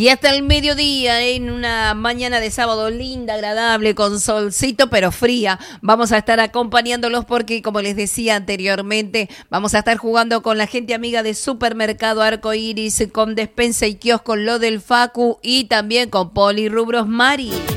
Y hasta el mediodía, en una mañana de sábado linda, agradable, con solcito, pero fría, vamos a estar acompañándolos porque, como les decía anteriormente, vamos a estar jugando con la gente amiga de Supermercado Arco Iris, con Despensa y Kiosco Lo del Facu y también con Polirrubros Mari.